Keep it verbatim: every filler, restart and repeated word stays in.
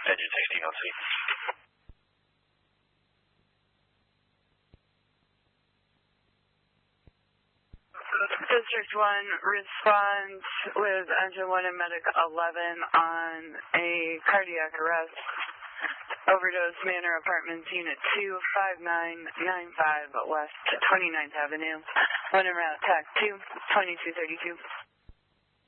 Engine sixteen on scene. District one responds with Engine one and Medic eleven on a cardiac arrest. Overdose Manor Apartments, Unit two five nine nine five West twenty-ninth Avenue. One en route, T A C two, twenty-two thirty-two.